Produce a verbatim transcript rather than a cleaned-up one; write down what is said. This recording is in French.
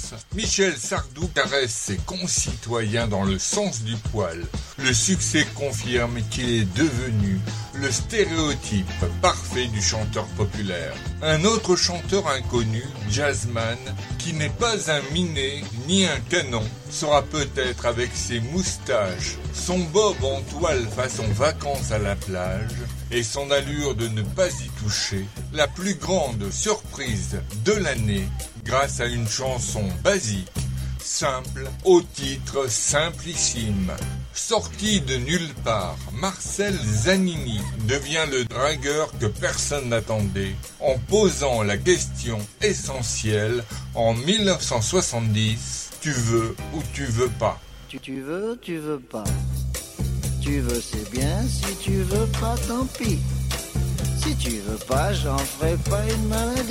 France, Michel Sardou caresse ses concitoyens dans le sens du poil. Le succès confirme qu'il est devenu le stéréotype parfait du chanteur populaire. Un autre chanteur inconnu, Jazzman, qui n'est pas un minet ni un canon, sera peut-être avec ses moustaches, son bob en toile façon vacances à la plage et son allure de ne pas y toucher, la plus grande surprise de l'année grâce à une chanson basique, simple, au titre simplissime. Sorti de nulle part, Marcel Zanini devient le dragueur que personne n'attendait en posant la question essentielle en mille neuf cent soixante-dix, tu veux ou tu veux pas. Tu, tu veux, tu veux pas. Tu veux, c'est bien, si tu veux pas, tant pis. Si tu veux pas, j'en ferai pas une maladie.